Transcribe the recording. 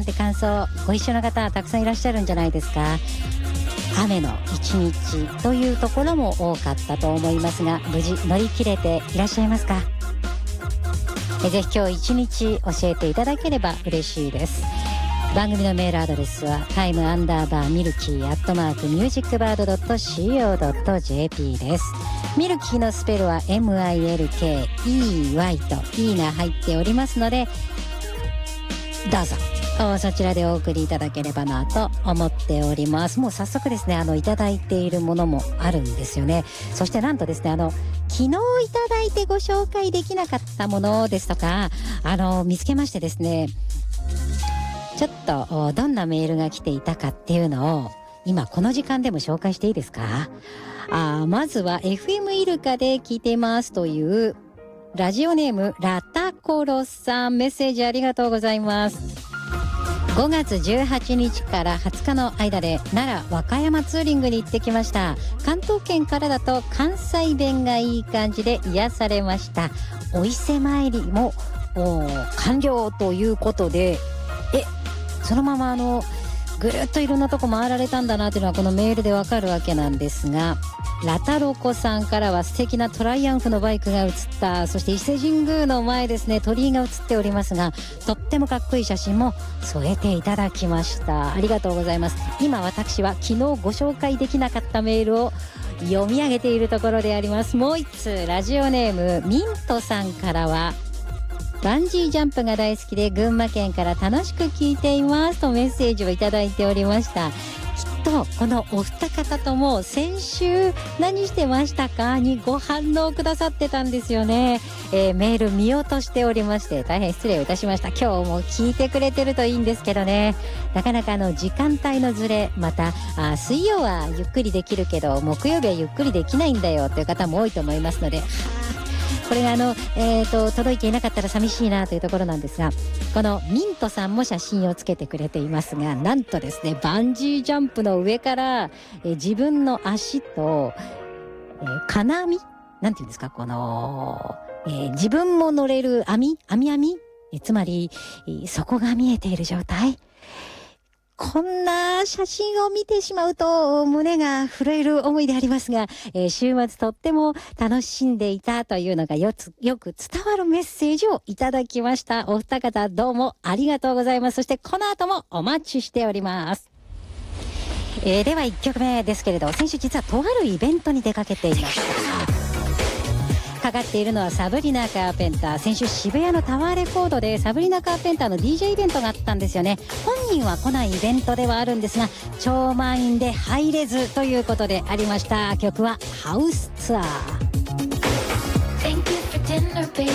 なんて感想ご一緒の方たくさんいらっしゃるんじゃないですか。雨の一日というところも多かったと思いますが、無事乗り切れていらっしゃいますか。ぜひ今日一日教えていただければ嬉しいです。番組のメールアドレスは time_milky@musicbird.co.jp です。ミルキーのスペルは MILKEY と E が入っておりますので、どうぞそちらでお送りいただければなと思っております。もう早速ですね、いただいているものもあるんですよね。そしてなんとですね、昨日いただいてご紹介できなかったものですとか、見つけましてですね、ちょっとどんなメールが来ていたかっていうのを今この時間でも紹介していいですか。まずは FM イルカで聞いていますというラジオネームラタコロさん、メッセージありがとうございます。5月18日から20日の間で奈良和歌山ツーリングに行ってきました。関東圏からだと関西弁がいい感じで癒されました。お伊勢参りも完了ということで、そのままぐるっといろんなとこ回られたんだなというのはこのメールでわかるわけなんですが、ラタロコさんからは素敵なトライアンフのバイクが写った、そして伊勢神宮の前ですね、鳥居が写っておりますが、とってもかっこいい写真も添えていただきました。ありがとうございます。今私は昨日ご紹介できなかったメールを読み上げているところであります。もう一通ラジオネームミントさんからは、バンジージャンプが大好きで群馬県から楽しく聞いていますとメッセージをいただいておりました。きっとこのお二方とも先週何してましたかにご反応くださってたんですよね。メール見落としておりまして大変失礼をいたしました。今日も聞いてくれてるといいんですけどね、なかなか時間帯のずれ、また水曜はゆっくりできるけど木曜日はゆっくりできないんだよという方も多いと思いますので、これが届いていなかったら寂しいなというところなんですが、このミントさんも写真をつけてくれていますが、なんとですね、バンジージャンプの上から、自分の足と、金網なんていうんですか、この、自分も乗れる網、つまり底が見えている状態。こんな写真を見てしまうと胸が震える思いでありますが、週末とっても楽しんでいたというのがよく伝わるメッセージをいただきました。お二方どうもありがとうございます。そしてこの後もお待ちしております。では1曲目ですけれど、先週実はとあるイベントに出かけていました。かかっているのはサブリナ・カーペンター。先週渋谷のタワーレコードでサブリナ・カーペンターの DJ イベントがあったんですよね。本人は来ないイベントではあるんですが、超満員で入れずということでありました。曲はハウスツアー。 Thank you for dinner, baby.